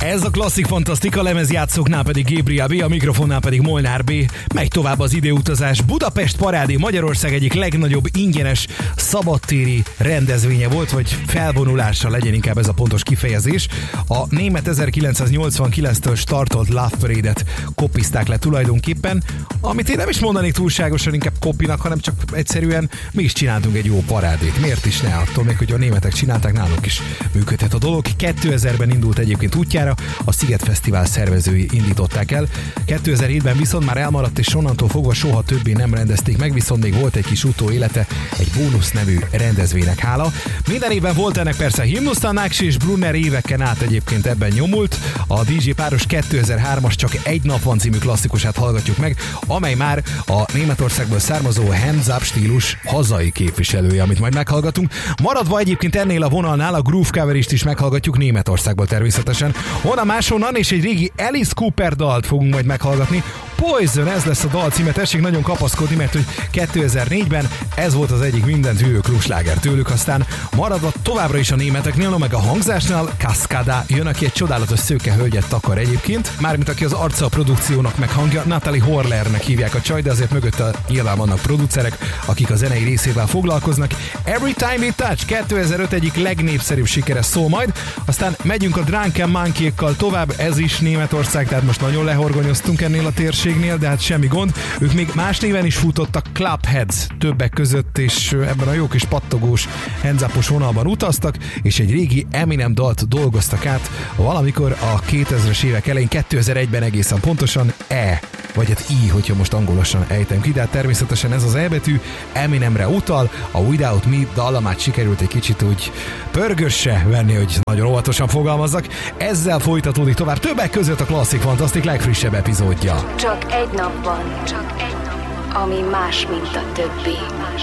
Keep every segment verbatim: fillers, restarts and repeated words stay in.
Ez a klasszik fantasztika, lemezjátszóknál pedig Gabriel B, a mikrofonnál pedig Molnár B. Megy tovább az időutazás. Budapest Parádé Magyarország egyik legnagyobb ingyenes szabadtéri rendezvénye volt, vagy felvonulása legyen inkább ez a pontos kifejezés. A német ezerkilencszáznyolcvankilenctől startolt Love Parade-et kopizták le tulajdonképpen, amit én nem is mondanék túlságosan inkább kopinak, hanem csak egyszerűen mi is csináltunk egy jó parádét. Miért is ne? Attól még, hogy a németek csinálták, nálunk is működhet a dolog. kétezerben indult egyébként útjára, a Sziget Fesztivál szervezői indították el. kétezer-hétben viszont már elmaradt, és onnantól fogva soha többé nem rendezték meg, viszont még volt egy kis utóélete, egy bónusz nevű rendezvénynek hála. Minden évben volt ennek persze himnusz, a Náksi és Brunner éveken át egyébként ebben nyomult. A dé dzsé páros kétezer-hármas Csak egy nap van című klasszikusát hallgatjuk meg, amely már a Németországból származó hands up stílus hazai képviselője, amit majd meghallgatunk. Maradva egyébként ennél a vonalnál a Groove Coverist is meghallgatjuk Németországból természetesen. Honnan máshonnan, és egy régi Alice Cooper dalt fogunk majd meghallgatni. Poison, ez lesz a dal címe, tessék nagyon kapaszkodni, mert hogy kétezer-négyben ez volt az egyik mindent hűvő klubsláger tőlük, aztán maradva továbbra is a németeknél, no meg a hangzásnál Cascada jön, aki egy csodálatos szőke hölgyet takar egyébként, mármint aki az arca a produkciónak meg hangja, Natalie Horlernek hívják a csaj, de azért mögötte nyilván vannak producerek, akik a zenei részével foglalkoznak. Every Time We Touch kétezer-öt egyik legnépszerűbb sikere szól majd, aztán megyünk a Drunken Monkey-kkal tovább, ez is Németország, tehát most nagyon lehorgonyoztunk ennél a térségnél, de hát semmi gond. Ők még más néven is futottak, Clubheads többek között, és ebben a jó kis pattogós, hands-upos vonalban utaztak, és egy régi Eminem dalt dolgoztak át valamikor a kétezres évek elején, kétezer-egyben egészen pontosan, E, vagy hát I, hogyha most angolosan ejtem ki, de hát természetesen ez az E betű Eminemre utal, a Without Me dallamát sikerült egy kicsit úgy pörgösse venni, hogy nagyon óvatosan fogalmazzak. Ezzel folytatódik tovább többek között a Klasszik Fantasztik legfrissebb epizódja. Csak egy nap van, csak egy nap, ami más, mint a többi.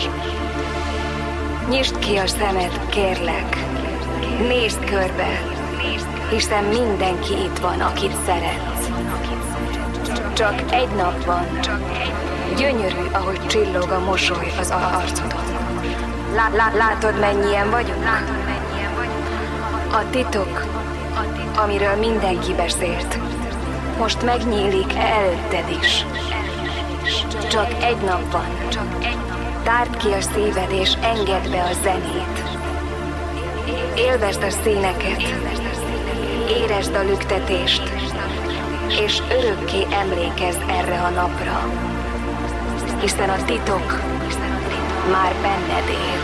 Nyisd ki a szemed, kérlek. Nézd körbe, hiszen mindenki itt van, akit szeretsz. Csak egy nap van, gyönyörű, ahogy csillog a mosoly az arcodon. Lá- lá- látod, mennyien vagyunk? A titok, amiről mindenki beszélt, most megnyílik előtted is. Csak egy nap van. Tárd ki a szíved és engedd be a zenét. Élvezd a színeket, érezd a lüktetést, és örökké emlékezz erre a napra, hiszen a titok már benned él.